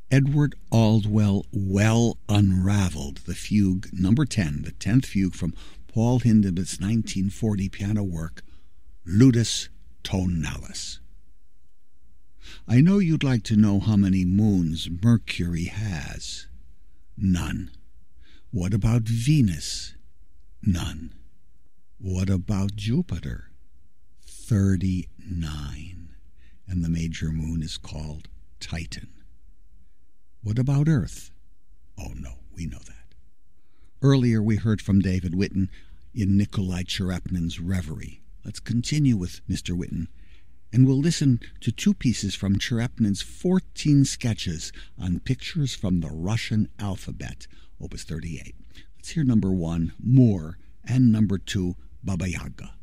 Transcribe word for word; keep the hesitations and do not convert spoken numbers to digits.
Edward Aldwell well unraveled the fugue number ten, the tenth fugue from Paul Hindemith's nineteen forty piano work, Ludus Tonalis. I know you'd like to know how many moons Mercury has. None. What about Venus? None. What about Jupiter? Thirty-nine. And the major moon is called Titan. What about Earth? Oh no, we know that. Earlier we heard from David Witten in Nikolai Cherepnin's Reverie. Let's continue with Mister Witten, and we'll listen to two pieces from Cherepnin's fourteen sketches on pictures from the Russian alphabet, Opus thirty-eight. Let's hear number one, Moor, and number two, Baba Yaga.